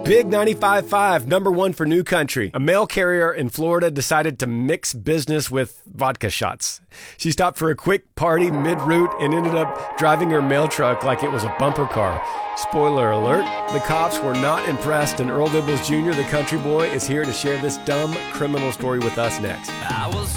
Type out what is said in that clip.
Big 95.5, number one for New Country. A mail carrier in Florida decided to mix business with vodka shots. She stopped for a quick party mid-route and ended up driving her mail truck like it was a bumper car. Spoiler alert, the cops were not impressed, and Earl Dibbles Jr., the country boy, is here to share this dumb criminal story with us next. I was